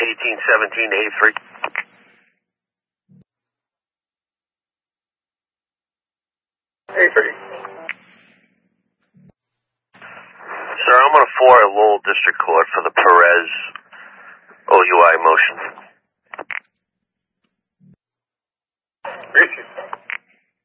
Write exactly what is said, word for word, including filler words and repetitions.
eighteen seventeen eighty-three. eighty-three. Sir, I'm on a four at Lowell District Court for the Perez O U I motion. Gracie.